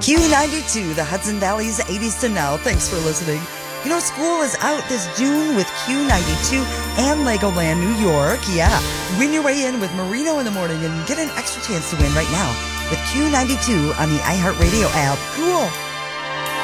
Q92, the Hudson Valley's 80s to now. Thanks for listening. You know, school is out this June with Q92 and Legoland New York. Yeah, win your way in with Marino in the morning and get an extra chance to win right now with Q92 on the iHeartRadio app. Cool.